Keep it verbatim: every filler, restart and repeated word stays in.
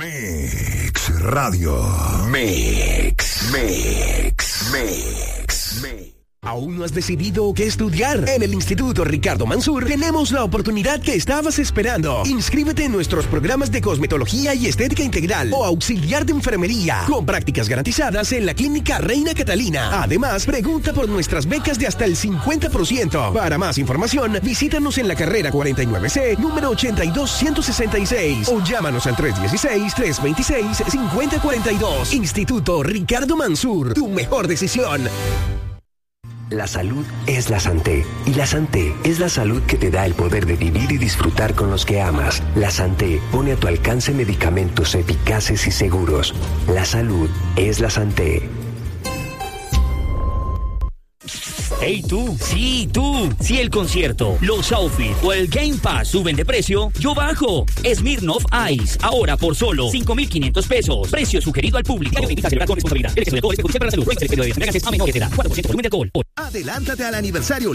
Mix Radio. Mix. Mix. Mix. Mix. ¿Aún no has decidido qué estudiar? En el Instituto Ricardo Mansur tenemos la oportunidad que estabas esperando. Inscríbete en nuestros programas de cosmetología y estética integral o auxiliar de enfermería, con prácticas garantizadas en la Clínica Reina Catalina. Además, pregunta por nuestras becas de hasta el cincuenta por ciento. Para más información, visítanos en la carrera cuarenta y nueve C, número ochenta y dos ciento sesenta y seis, o llámanos al tres uno seis, tres dos seis, cinco cero cuatro dos. Instituto Ricardo Mansur, tu mejor decisión. La salud es la Santé, y la Santé es la salud que te da el poder de vivir y disfrutar con los que amas. La Santé pone a tu alcance medicamentos eficaces y seguros. La salud es la Santé. Hey tú, sí tú, si el concierto, los outfits o el Game Pass suben de precio, yo bajo. Smirnoff Ice, ahora por solo cinco mil quinientos pesos. Precio sugerido al público. Te invita a celebrar con responsabilidad. El exceso de alcohol es perjudicial para la salud. Prohíbe el exceso de bebidas embriagantes a menores de edad. cuatro por ciento volumen de alcohol. Adelántate al aniversario